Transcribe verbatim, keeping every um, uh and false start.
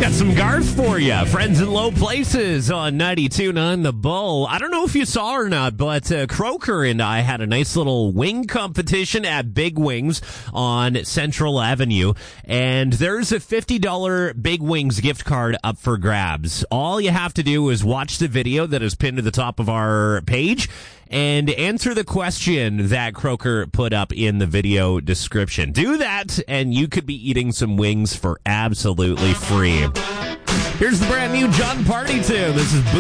Got some Garth for you. Friends in Low Places on ninety-two point nine The Bull. I don't know if you saw or not, but uh, Croker and I had a nice little wing competition at Big Wings on Central Avenue. And there's a fifty dollars Big Wings gift card up for grabs. All you have to do is watch the video that is pinned to the top of our page and answer the question that Croker put up in the video description. Do that, and you could be eating some wings for absolutely free. Here's the brand new John Party tune. This is